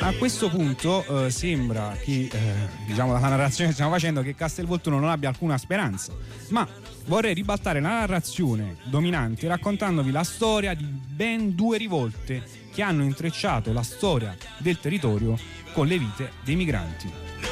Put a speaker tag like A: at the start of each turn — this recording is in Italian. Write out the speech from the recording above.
A: A questo punto sembra che, diciamo, dalla narrazione che stiamo facendo, che Castelvolturno non abbia alcuna speranza, ma vorrei ribaltare la narrazione dominante raccontandovi la storia di ben 2 rivolte che hanno intrecciato la storia del territorio con le vite dei migranti.